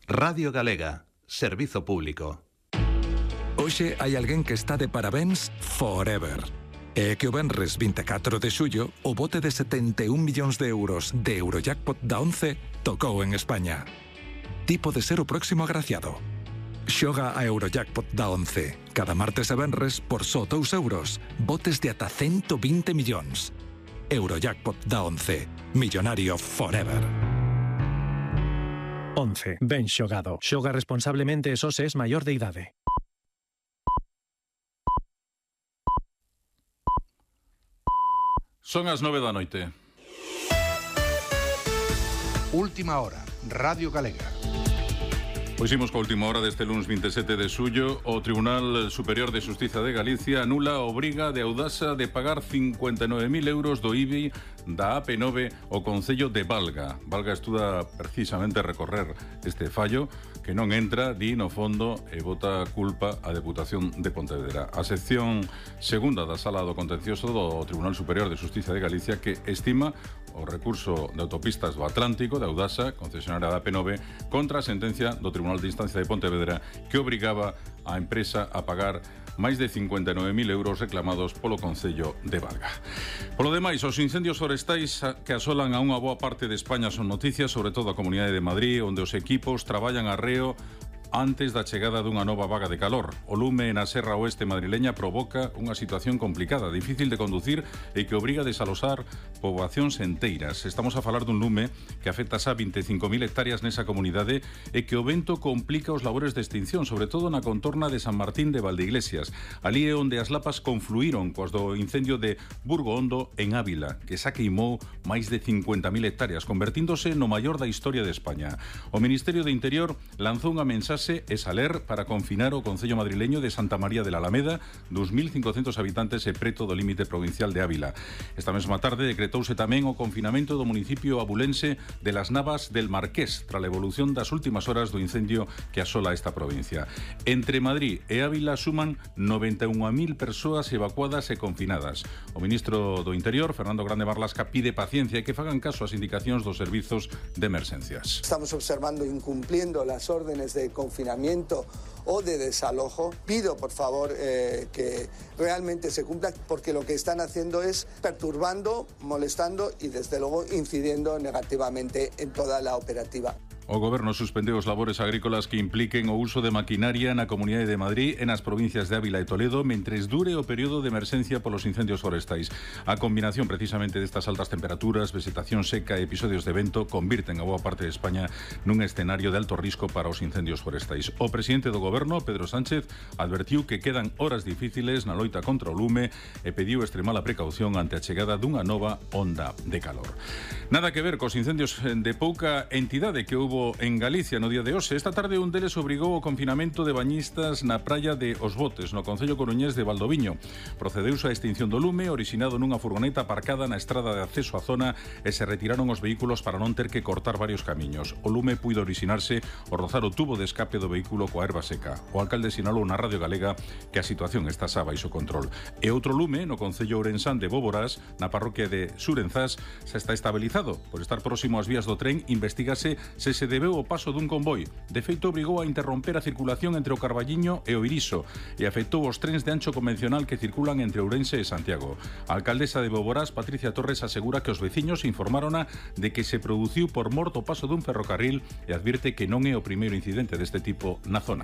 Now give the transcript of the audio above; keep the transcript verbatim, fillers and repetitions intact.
Radio Galega, servizo público. Hoxe hai alguén que está de parabéns forever. E que o venres vinte e catro de xullo o bote de setenta e un millóns de euros de Eurojackpot da once tocou en España. Ti pode ser o próximo agraciado. Xoga a Eurojackpot da once. Cada martes e venres por só dous euros. Botes de ata ciento vinte millóns. Eurojackpot da once. Millonario forever. once. Ben xogado. Xoga responsablemente e só se es maior de idade. Son as nove da noite. Última hora, Radio Galega. Pois imos coa última hora deste luns vinte e sete de xullo. O Tribunal Superior de Xustiza de Galicia anula a obriga de Audasa de pagar cincuenta e nove mil euros do I B I da A P nove ao Concello de Valga. Valga estuda precisamente recorrer este fallo que non entra, di no fondo, e bota culpa á Deputación de Pontevedra. A sección segunda da Sala do Contencioso do Tribunal Superior de Xustiza de Galicia que estima o recurso de autopistas do Atlántico de Audasa, concesionaria da A P nove, contra a sentencia do Tribunal de Instancia de Pontevedra que obrigaba a empresa a pagar máis de cincuenta e nove mil euros reclamados polo Concello de Valga. Polo demais, os incendios forestais que asolan a unha boa parte de España son noticias, sobre todo a Comunidade de Madrid, onde os equipos traballan arreo antes da chegada dunha nova vaga de calor. O lume na Serra Oeste madrileña provoca unha situación complicada, difícil de conducir e que obriga a desalosar poboacións enteiras. Estamos a falar dun lume que afecta xa vinte e cinco mil hectáreas nesa comunidade e que o vento complica os labores de extinción, sobre todo na contorna de San Martín de Valdeiglesias. Ali é onde as lapas confluíron coas do incendio de Burgo Hondo en Ávila, que xa queimou máis de cincuenta mil hectáreas, convertíndose no maior da historia de España. O Ministerio de Interior lanzou unha mensaxe es aler para confinar o Concello madrileño de Santa María de la Alameda, dos mil cincocentos habitantes e preto do límite provincial de Ávila. Esta mesma tarde decretouse tamén o confinamento do municipio abulense de Las Navas del Marqués, tras a evolución das últimas horas do incendio que asola esta provincia. Entre Madrid e Ávila suman noventa e unha mil persoas evacuadas e confinadas. O ministro do Interior, Fernando Grande Marlasca, pide paciencia e que fagan caso ás indicacións dos servizos de emerxencias. Estamos observando incumpliendo las órdenes de confinamiento o de desalojo. Pido, por favor, eh, que realmente se cumpla, porque lo que están haciendo es perturbando, molestando y, desde luego, incidiendo negativamente en toda la operativa. O Goberno suspendeu os labores agrícolas que impliquen o uso de maquinaria na Comunidade de Madrid e nas provincias de Ávila e Toledo mentres dure o período de emerxencia polos incendios forestais. A combinación precisamente destas altas temperaturas, vegetación seca e episodios de vento convirten a boa parte de España nun escenario de alto risco para os incendios forestais. O presidente do Goberno, Pedro Sánchez, advertiu que quedan horas difíciles na loita contra o lume e pediu extremar a precaución ante a chegada dunha nova onda de calor. Nada que ver cos incendios de pouca entidade que houve en Galicia no día de hoxe. Esta tarde un deles obrigou o confinamento de bañistas na praia de Os Botes, no concello coruñés de Valdoviño. Procedeuse a extinción do lume, originado nunha furgoneta aparcada na estrada de acceso á zona e se retiraron os vehículos para non ter que cortar varios camiños. O lume puido orixinarse ao rozar o tubo de escape do vehículo coa herba seca. O alcalde sinalou na Radio Galega que a situación está xa baixo control. E outro lume no concello ourensán de Bóboras, na parroquia de Surenzás, xa está estabilizado. Por estar próximo ás vías do tren, investigase se se debeu o paso dun convoi. De feito, obrigou a interromper a circulación entre o Carballiño e o Iriso e afectou os trens de ancho convencional que circulan entre Ourense e Santiago. A alcaldesa de Boborás, Patricia Torres, asegura que os veciños informárona de que se produciu por morto o paso dun ferrocarril e advirte que non é o primeiro incidente deste tipo na zona.